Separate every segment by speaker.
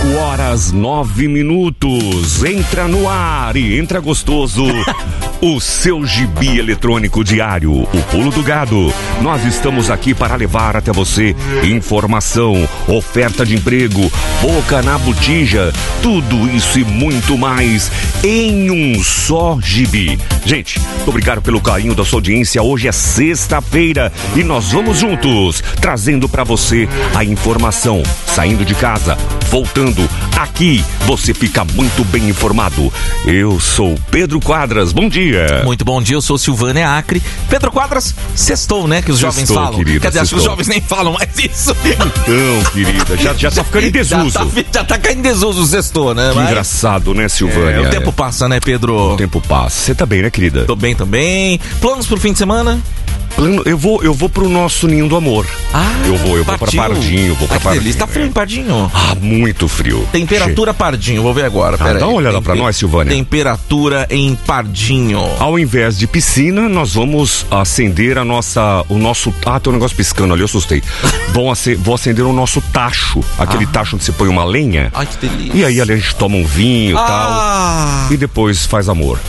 Speaker 1: 5h09. Entra no ar e entra gostoso. O seu gibi eletrônico diário, o Pulo do Gado. Nós estamos aqui para levar até você informação, oferta de emprego, boca na botija, tudo isso e muito mais em um só gibi. Gente, obrigado pelo carinho da sua audiência. Hoje é sexta-feira e nós vamos juntos, trazendo para você a informação, saindo de casa, voltando. Aqui você fica muito bem informado. Eu sou Pedro Quadras, bom dia.
Speaker 2: Muito bom dia, eu sou Silvânia Acre. Pedro Quadras, sextou, né? Que os jovens falam.
Speaker 1: Querida,
Speaker 2: quer dizer, acho que os jovens nem falam mais isso.
Speaker 1: Então, querida, já tá ficando em desuso.
Speaker 2: Já tá caindo em desuso o sextou, né?
Speaker 1: Que engraçado, né, Silvânia?
Speaker 2: O tempo passa, né, Pedro?
Speaker 1: O tempo passa. Você tá bem, né, querida?
Speaker 2: Tô bem também. Planos pro fim de semana?
Speaker 1: Eu vou pro nosso Ninho do Amor. Eu vou pra Pardinho.
Speaker 2: Que delícia. Tá frio em Pardinho?
Speaker 1: Muito frio.
Speaker 2: Temperatura Pardinho, vou ver agora.
Speaker 1: Dá uma olhada pra nós, Silvânia.
Speaker 2: Temperatura em Pardinho.
Speaker 1: Ao invés de piscina, nós vamos acender o nosso... tem um negócio piscando ali, eu assustei. Vou acender o nosso tacho. Aquele tacho onde você põe uma lenha.
Speaker 2: Ai, que delícia.
Speaker 1: E aí ali a gente toma um vinho e tal. E depois faz amor.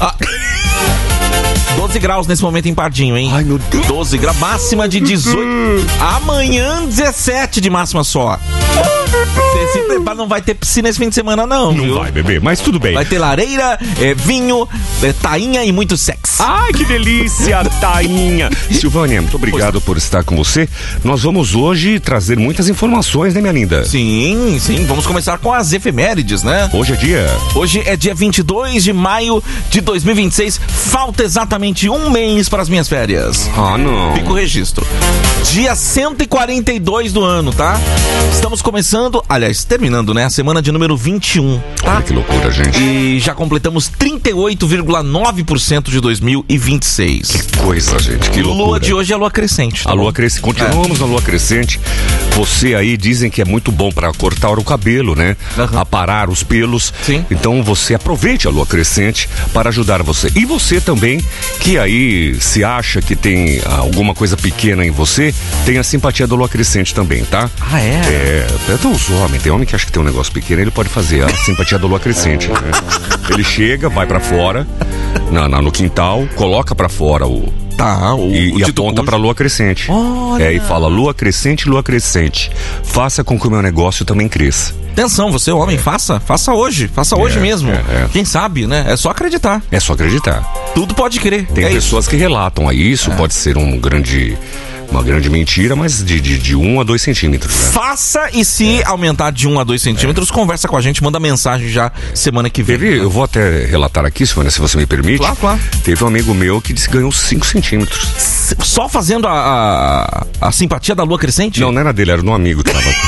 Speaker 2: 12 graus nesse momento em Pardinho, hein?
Speaker 1: Ai, meu Deus.
Speaker 2: 12 graus, máxima de 18. Amanhã, 17 de máxima só. Você se prepara, não vai ter piscina esse fim de semana, não.
Speaker 1: Não vai, bebê, mas tudo bem.
Speaker 2: Vai ter lareira, vinho, tainha e muito sexo.
Speaker 1: Ai, que delícia, tainha. Silvânia, muito obrigado por estar com você. Nós vamos hoje trazer muitas informações, né, minha linda?
Speaker 2: Sim. Vamos começar com as efemérides, né?
Speaker 1: Hoje
Speaker 2: é dia 22 de maio de 2026. Falta exatamente um mês para as minhas férias.
Speaker 1: Não.
Speaker 2: Fica o registro. Dia 142 do ano, tá? Estamos começando, terminando, né? A semana de número 21, tá?
Speaker 1: Olha que loucura, gente.
Speaker 2: E já completamos 38,9% de 2026.
Speaker 1: Que coisa, gente, que loucura.
Speaker 2: Lua de hoje é a lua crescente. Tá?
Speaker 1: A lua crescente, continuamos na lua crescente. Você aí dizem que é muito bom para cortar o cabelo, né? Aparar os pelos.
Speaker 2: Sim.
Speaker 1: Então você aproveite a lua crescente para ajudar você. E você também, que aí se acha que tem alguma coisa pequena em você, tem a simpatia da lua crescente também, tá? Até os homens, tem homem que acha que tem um negócio pequeno, ele pode fazer a simpatia da lua crescente, né? Ele chega, vai pra fora, no quintal, coloca pra fora e aponta pra lua crescente.
Speaker 2: Olha.
Speaker 1: E fala, lua crescente, faça com que o meu negócio também cresça.
Speaker 2: Atenção, você homem, faça hoje mesmo. Quem sabe, né? É só acreditar. Tudo pode crer.
Speaker 1: Tem pessoas que relatam a isso, pode ser uma grande mentira, mas de 1 a 2 centímetros. Né?
Speaker 2: Faça e se aumentar de 1 a 2 centímetros, conversa com a gente, manda mensagem já semana que vem.
Speaker 1: Eu vou até relatar aqui, Silvânia, se você me permite.
Speaker 2: Claro.
Speaker 1: Teve um amigo meu que disse que ganhou 5 centímetros.
Speaker 2: Só fazendo a simpatia da lua crescente?
Speaker 1: Não era dele, era de um amigo que tava...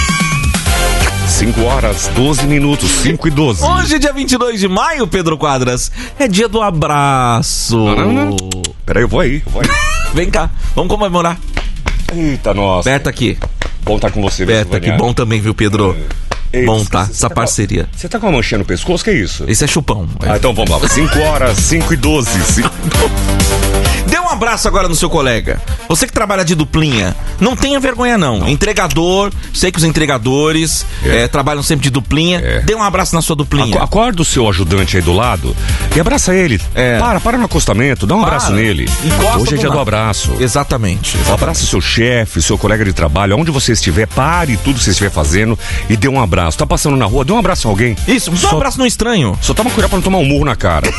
Speaker 1: 5h12, 5h12.
Speaker 2: Hoje, dia 22 de maio, Pedro Quadras, é dia do abraço.
Speaker 1: Não. Peraí, eu vou aí.
Speaker 2: Vem cá, vamos comemorar.
Speaker 1: Eita, nossa.
Speaker 2: Berta aqui.
Speaker 1: Bom estar com você.
Speaker 2: Berta aqui, bom também, viu, Pedro? Bom tá, essa parceria.
Speaker 1: Você tá com uma manchinha no pescoço, que é isso?
Speaker 2: Esse é chupão.
Speaker 1: Então vamos lá, 5h, 5h12.
Speaker 2: Dê um abraço agora no seu colega. Você que trabalha de duplinha, não tenha vergonha não. Entregador, sei que os entregadores trabalham sempre de duplinha. Dê um abraço na sua duplinha.
Speaker 1: Acorda o seu ajudante aí do lado e abraça ele. Para no acostamento, dá um abraço nele. Hoje é dia do abraço.
Speaker 2: Exatamente.
Speaker 1: Abraça o seu chefe, seu colega de trabalho, onde você estiver, pare tudo que você estiver fazendo e dê um abraço. Tá passando na rua, dê um abraço a alguém.
Speaker 2: Isso, dá um abraço no estranho.
Speaker 1: Só toma cuidado pra não tomar um murro na cara.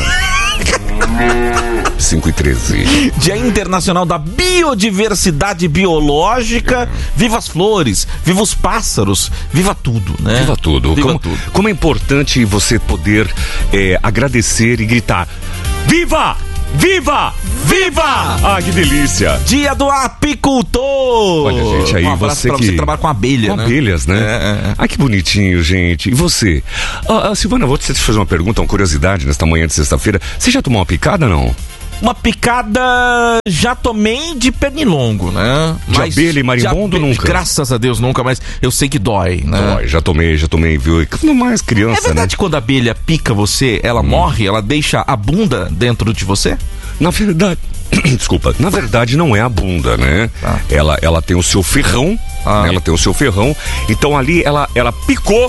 Speaker 1: 5h13.
Speaker 2: Dia Internacional da Biodiversidade Biológica. Viva as flores, viva os pássaros, viva tudo, né?
Speaker 1: Viva tudo. Como é importante você poder agradecer e gritar: Viva! Viva! Viva! Que delícia!
Speaker 2: Dia do apicultor!
Speaker 1: Olha, gente, aí
Speaker 2: você que trabalha com abelha,
Speaker 1: com abelhas, né? Que bonitinho, gente. E você? Silvana, vou te fazer uma pergunta, uma curiosidade nesta manhã de sexta-feira. Você já tomou uma picada, não?
Speaker 2: Uma picada já tomei de pernilongo, né?
Speaker 1: De abelha e marimbondo nunca?
Speaker 2: Graças a Deus nunca, mas eu sei que dói, né?
Speaker 1: Dói, já tomei, viu? Não mais criança,
Speaker 2: É verdade, né? Quando a abelha pica você, ela morre, ela deixa a bunda dentro de você?
Speaker 1: Na verdade... Desculpa, na verdade não é a bunda, né? Ela tem o seu ferrão, né? Ela tem o seu ferrão, então ali ela picou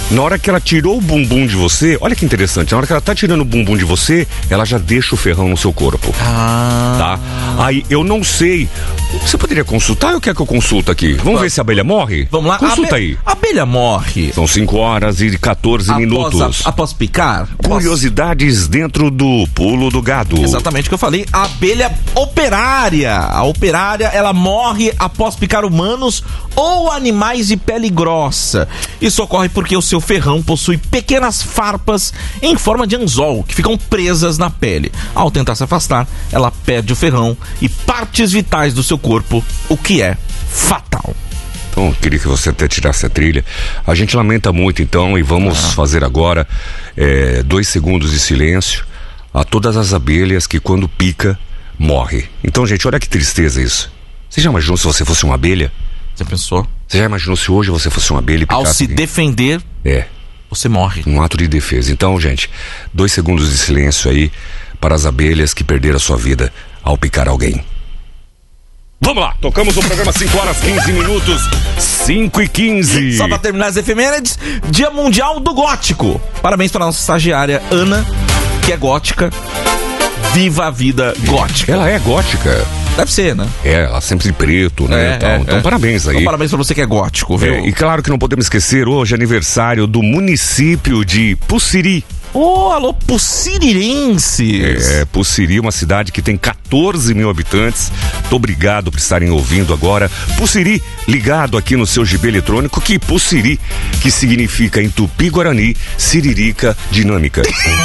Speaker 1: Na hora que ela tirou o bumbum de você, olha que interessante, na hora que ela tá tirando o bumbum de você, ela já deixa o ferrão no seu corpo. Tá? Aí, eu não sei. Você poderia consultar ou quer que eu consulte aqui? Vamos ver se a abelha morre?
Speaker 2: Vamos lá.
Speaker 1: Consulta aí.
Speaker 2: A abelha morre.
Speaker 1: São 5 horas e 14 minutos.
Speaker 2: Após picar?
Speaker 1: Curiosidades dentro do pulo do gado.
Speaker 2: Exatamente o que eu falei. A abelha operária. A operária, ela morre após picar humanos ou animais de pele grossa. Isso ocorre porque o seu ferrão possui pequenas farpas em forma de anzol que ficam presas na pele. Ao tentar se afastar, ela perde o ferrão e partes vitais do seu corpo, o que é fatal.
Speaker 1: Então, eu queria que você até tirasse a trilha. A gente lamenta muito, então, e vamos fazer agora 2 segundos de silêncio a todas as abelhas que, quando pica, morre. Então, gente, olha que tristeza isso. Você já imaginou se você fosse uma abelha?
Speaker 2: Você pensou?
Speaker 1: Você já imaginou se hoje você fosse uma abelha e picasse?
Speaker 2: Ao se defender, você morre.
Speaker 1: Um ato de defesa. Então, gente, 2 segundos de silêncio aí para as abelhas que perderam a sua vida ao picar alguém. Vamos lá, tocamos o programa 5 horas 15 minutos, 5h15.
Speaker 2: Só pra terminar as efemérides, Dia Mundial do Gótico. Parabéns pra nossa estagiária Ana, que é gótica. Viva a vida gótica.
Speaker 1: Ela é gótica.
Speaker 2: Deve ser, né?
Speaker 1: Ela sempre de preto, né? Então, parabéns aí.
Speaker 2: Então, parabéns pra você que é gótico, viu?
Speaker 1: E claro que não podemos esquecer, hoje é aniversário do município de Pussiri.
Speaker 2: Alô, pussirirenses.
Speaker 1: Pussiri, uma cidade que tem 14 mil habitantes. Muito obrigado por estarem ouvindo agora. Pussiri, ligado aqui no seu GB eletrônico, que Pussiri, que significa em Tupi-Guarani, siririca dinâmica.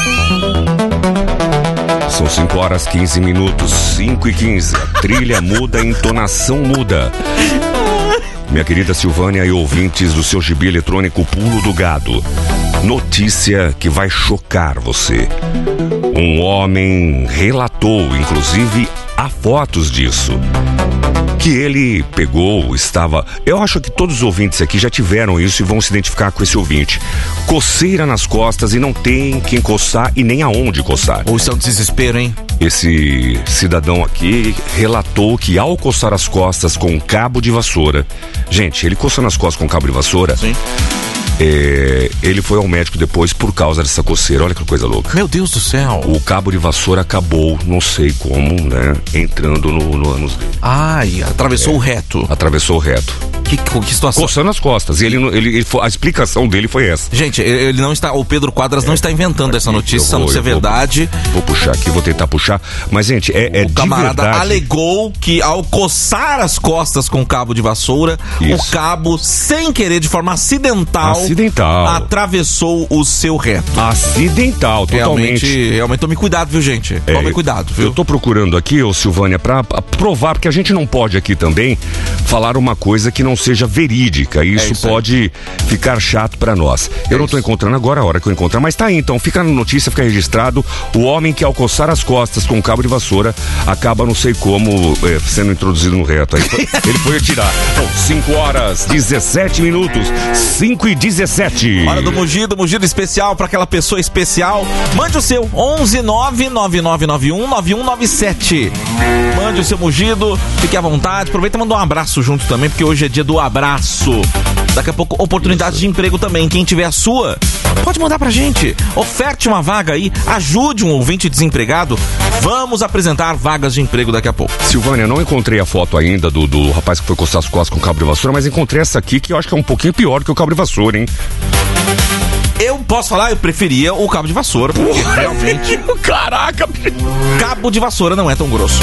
Speaker 1: São 5 horas 15 minutos, 5h15. A trilha muda, a entonação muda. Minha querida Silvânia e ouvintes do seu GB eletrônico Pulo do Gado. Notícia que vai chocar você. Um homem relatou, inclusive há fotos disso, que ele pegou, eu acho que todos os ouvintes aqui já tiveram isso e vão se identificar com esse ouvinte. Coceira nas costas e não tem quem coçar e nem aonde coçar.
Speaker 2: Ou isso é um desespero, hein?
Speaker 1: Esse cidadão aqui relatou que ao coçar as costas com um cabo de vassoura... Gente, ele coçou nas costas com um cabo de vassoura...
Speaker 2: Sim.
Speaker 1: Ele foi ao médico depois por causa dessa coceira. Olha que coisa louca.
Speaker 2: Meu Deus do céu.
Speaker 1: O cabo de vassoura acabou, não sei como, né, entrando no ânus dele.
Speaker 2: Ai, atravessou o reto.
Speaker 1: Atravessou o reto.
Speaker 2: Que situação.
Speaker 1: Coçando as costas. E a explicação dele foi essa.
Speaker 2: Gente, ele não está. O Pedro Quadras não está inventando essa notícia, não ser verdade.
Speaker 1: Vou puxar aqui, vou tentar puxar. Mas, gente,
Speaker 2: o camarada alegou que ao coçar as costas com o cabo de vassoura, o cabo, sem querer, de forma acidental, atravessou o seu reto.
Speaker 1: Acidental, totalmente.
Speaker 2: Realmente tome cuidado, viu, gente? Tome cuidado, viu?
Speaker 1: Eu tô procurando aqui, Silvânia, pra provar, porque a gente não pode aqui também falar uma coisa que não seja verídica. Isso pode ficar chato pra nós. Eu não tô encontrando agora, a hora que eu encontrar, mas tá aí, então, fica na notícia, fica registrado. O homem que ao coçar as costas com um cabo de vassoura acaba, não sei como, sendo introduzido no reto. Aí ele foi atirar. Bom, 5 horas 17 minutos, 5h17.
Speaker 2: Hora do mugido especial pra aquela pessoa especial. Mande o seu 11999919197. Mande o seu mugido, fique à vontade. Aproveita e manda um abraço junto também, porque hoje é dia do abraço. Daqui a pouco, oportunidades de emprego também. Quem tiver a sua, pode mandar pra gente. Oferte uma vaga aí, ajude um ouvinte desempregado. Vamos apresentar vagas de emprego daqui a pouco.
Speaker 1: Silvânia, não encontrei a foto ainda do rapaz que foi coçar as costas com cabo de vassoura, mas encontrei essa aqui que eu acho que é um pouquinho pior que o cabo de vassoura, hein?
Speaker 2: Eu posso falar, eu preferia o cabo de vassoura, porque realmente...
Speaker 1: Caraca!
Speaker 2: Cabo de vassoura não é tão grosso.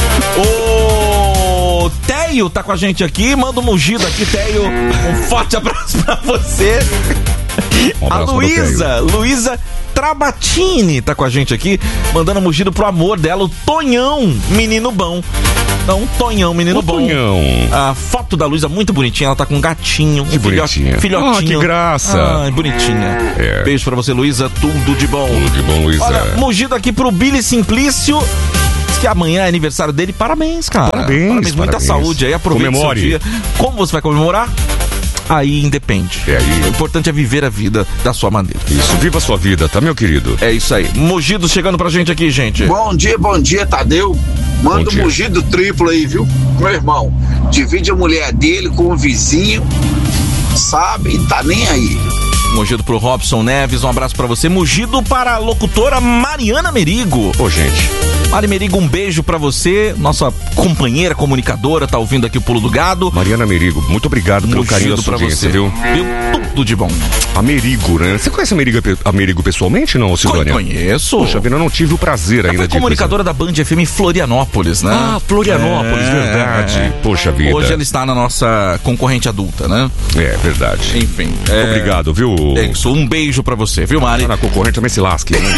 Speaker 2: O Teio tá com a gente aqui, manda um mugido aqui, Teio. Um forte abraço pra você. A Luísa Trabatini tá com a gente aqui, mandando um mugido pro amor dela, o Tonhão, menino bom. Então, Tonhão, menino bom.
Speaker 1: Tonhão.
Speaker 2: A foto da Luísa muito bonitinha, ela tá com um gatinho.
Speaker 1: Que bonitinha.
Speaker 2: Filhotinho.
Speaker 1: Que graça.
Speaker 2: Ai, bonitinha. Beijo pra você, Luísa, tudo de bom.
Speaker 1: Tudo de bom, Luísa.
Speaker 2: Olha, mugido aqui pro Billy Simplício, que amanhã é aniversário dele. Parabéns, cara.
Speaker 1: Parabéns.
Speaker 2: Muita saúde aí, aproveite seu dia. Como você vai comemorar? Aí independe. O importante é viver a vida da sua maneira.
Speaker 1: Isso, viva a sua vida, tá, meu querido?
Speaker 2: É isso aí. Mugido chegando pra gente aqui, gente.
Speaker 3: Bom dia, Tadeu. Manda um mugido triplo aí, viu? Meu irmão, divide a mulher dele com o vizinho, sabe? E tá nem aí.
Speaker 2: Mugido pro Robson Neves, um abraço pra você. Mugido para a locutora Mariana Merigo.
Speaker 1: Ô, gente.
Speaker 2: Mari Merigo, um beijo pra você. Nossa companheira comunicadora, tá ouvindo aqui o Pulo do Gado.
Speaker 1: Mariana Merigo, muito obrigado pelo carinho da sua audiência, viu?
Speaker 2: Tudo de bom.
Speaker 1: A Merigo, né? Você conhece a Merigo pessoalmente, não, Silvânia?
Speaker 2: Conheço.
Speaker 1: Poxa vida, eu não tive o prazer ainda de...
Speaker 2: comunicadora da Band FM Florianópolis, né?
Speaker 1: Ah, Florianópolis, verdade. Poxa vida.
Speaker 2: Hoje ela está na nossa concorrente adulta, né?
Speaker 1: É, verdade.
Speaker 2: Enfim.
Speaker 1: Muito obrigado, viu?
Speaker 2: É isso, um beijo pra você, viu, Mari?
Speaker 1: Na concorrente também se lasque, né?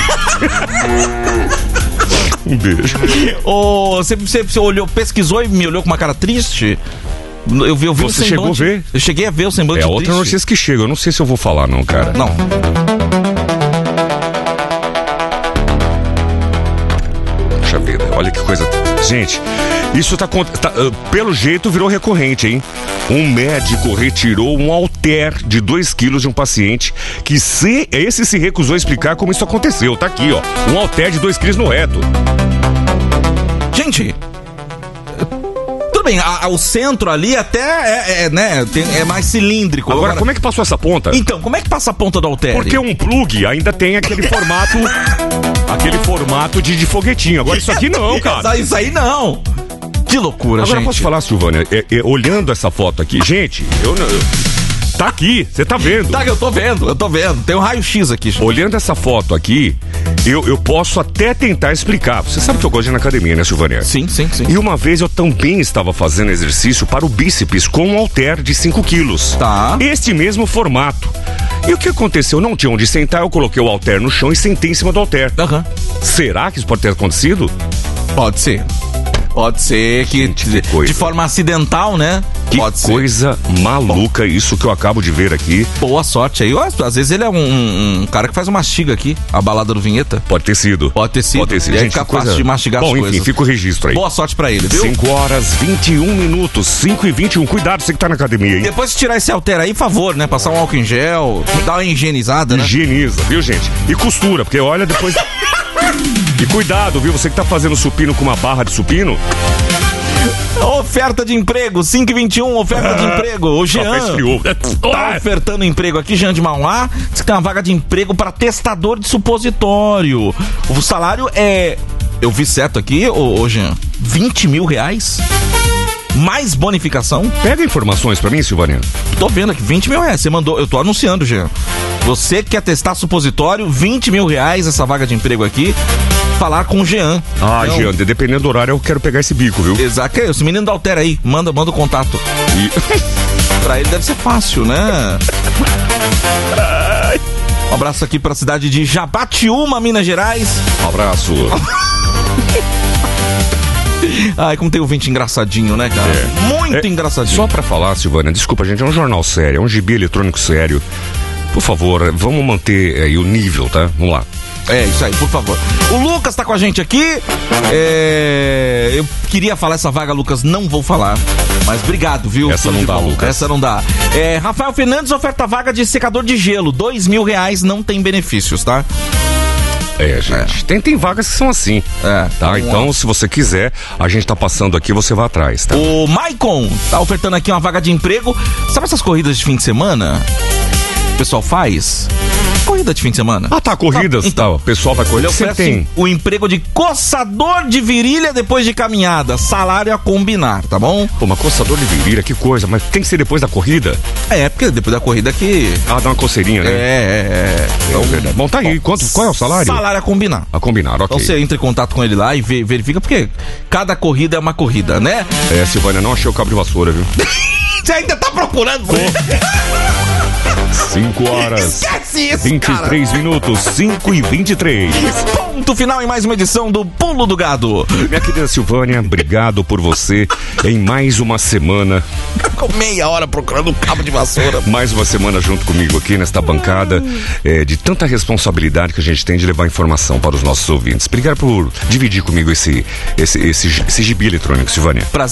Speaker 1: Um beijo.
Speaker 2: Você olhou, pesquisou e me olhou com uma cara triste? Eu vi
Speaker 1: Você
Speaker 2: o semblante.
Speaker 1: chegou a ver?
Speaker 2: Eu cheguei a ver o semblante
Speaker 1: É
Speaker 2: triste.
Speaker 1: outra notícia que chega. Eu não sei se eu vou falar, não, cara.
Speaker 2: Não.
Speaker 1: Puxa vida, olha que coisa. Gente, isso pelo jeito virou recorrente, hein? Um médico retirou um halter de 2 quilos de um paciente que esse se recusou a explicar como isso aconteceu. Tá aqui, ó. Um halter de 2 quilos no reto.
Speaker 2: Gente, tudo bem, o centro ali até é mais cilíndrico.
Speaker 1: Agora, como é que passou essa ponta?
Speaker 2: Então, como é que passa a ponta do halter?
Speaker 1: Porque um plug ainda tem aquele formato... aquele formato de foguetinho. Agora isso aqui não, cara.
Speaker 2: Isso aí não. Que loucura,
Speaker 1: Agora,
Speaker 2: gente.
Speaker 1: posso falar, Silvânia? Olhando essa foto aqui, gente, tá aqui, você tá vendo.
Speaker 2: Tá, eu tô vendo. Tem um raio-x aqui. Gente.
Speaker 1: Olhando essa foto aqui, eu posso até tentar explicar. Você sabe que eu gosto de ir na academia, né, Silvânia?
Speaker 2: Sim.
Speaker 1: E uma vez eu também estava fazendo exercício para o bíceps com um halter de 5 quilos.
Speaker 2: Tá.
Speaker 1: Este mesmo formato. E o que aconteceu? Não tinha onde sentar, eu coloquei o halter no chão e sentei em cima do halter.
Speaker 2: Aham.
Speaker 1: Será que isso pode ter acontecido?
Speaker 2: Pode ser. Pode ser que de forma acidental, né?
Speaker 1: Que
Speaker 2: Pode ser.
Speaker 1: coisa maluca isso que eu acabo de ver aqui.
Speaker 2: Boa sorte aí. Às vezes ele é um cara que faz uma mastiga aqui, a balada do Vinheta.
Speaker 1: Pode ter sido.
Speaker 2: E é capaz de mastigar as coisas.
Speaker 1: Bom, enfim, fica o registro aí.
Speaker 2: Boa sorte pra ele, viu?
Speaker 1: 5h21, 5h21. Cuidado, você que tá na academia, hein?
Speaker 2: Depois de tirar esse halter aí, por favor, né? Passar um álcool em gel, dar uma higienizada, né?
Speaker 1: Higieniza, viu, gente? E costura, porque olha depois... E cuidado, viu? Você que tá fazendo supino com uma barra de supino...
Speaker 2: Oferta de emprego, 5h21, oferta de emprego. O Jean tá ofertando emprego aqui, Jean de Mauá. Diz que tem uma vaga de emprego para testador de supositório. O salário é... Eu vi certo aqui, ô Jean, 20 mil reais? Mais bonificação?
Speaker 1: Pega informações pra mim, Silvânia.
Speaker 2: Tô vendo aqui, 20 mil reais. Você mandou, eu tô anunciando, Jean. Você que quer testar supositório, 20 mil reais essa vaga de emprego aqui. Falar com o Jean.
Speaker 1: Ah, então, Jean, dependendo do horário eu quero pegar esse bico, viu?
Speaker 2: Exato. Esse menino da Altera aí, manda o contato. Pra ele deve ser fácil, né? Um abraço aqui pra cidade de Jabatiúma, Minas Gerais.
Speaker 1: Um abraço.
Speaker 2: Ai, como tem ouvinte engraçadinho, né, cara? Muito engraçadinho.
Speaker 1: Só pra falar, Silvânia, desculpa, gente, é um jornal sério, é um gibi eletrônico sério. Por favor, vamos manter aí o nível, tá? Vamos lá.
Speaker 2: É, isso aí, por favor. O Lucas tá com a gente aqui. Eu queria falar essa vaga, Lucas, não vou falar. Mas obrigado, viu?
Speaker 1: Essa não dá, Lucas.
Speaker 2: Essa não dá. Rafael Fernandes oferta vaga de secador de gelo. 2 mil reais, não tem benefícios, tá?
Speaker 1: Gente. Tem vagas que são assim. Tá? Então, se você quiser, a gente tá passando aqui, você vai atrás, tá?
Speaker 2: O Maicon tá ofertando aqui uma vaga de emprego. Sabe essas corridas de fim de semana? O pessoal faz? Corrida de fim de semana.
Speaker 1: Ah, tá, corridas. Então, o pessoal vai correr.
Speaker 2: Você tem o emprego de coçador de virilha depois de caminhada. Salário a combinar, tá bom?
Speaker 1: Pô, mas coçador de virilha, que coisa. Mas tem que ser depois da corrida?
Speaker 2: Porque depois da corrida que...
Speaker 1: Ah, dá uma coceirinha, né? Então, verdade. Bom, tá aí. Qual é o salário?
Speaker 2: Salário a combinar.
Speaker 1: A combinar, ok.
Speaker 2: Então você entra em contato com ele lá e verifica, porque cada corrida é uma corrida, né?
Speaker 1: Silvânia, não achei o cabo de vassoura, viu?
Speaker 2: Você ainda tá procurando?
Speaker 1: 5h.
Speaker 2: Esquece isso,
Speaker 1: 23
Speaker 2: cara.
Speaker 1: minutos, 5h23.
Speaker 2: Ponto final em mais uma edição do Pulo do Gado.
Speaker 1: Minha querida Silvânia, obrigado por você em mais uma semana.
Speaker 2: Ficou meia hora procurando um cabo de vassoura.
Speaker 1: Mais uma semana junto comigo aqui nesta bancada de tanta responsabilidade que a gente tem de levar informação para os nossos ouvintes. Obrigado por dividir comigo esse gibi eletrônico, Silvânia.
Speaker 2: Prazer